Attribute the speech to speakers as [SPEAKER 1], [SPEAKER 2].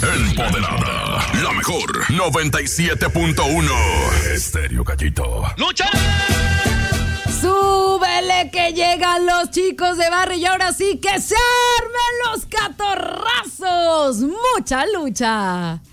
[SPEAKER 1] Empoderada. La mejor. 97.1. Estéreo Gallito.
[SPEAKER 2] ¡Lucha!
[SPEAKER 3] ¡Súbele que llegan los chicos de barrio! Y ahora sí que se armen los catorrazos. ¡Mucha lucha!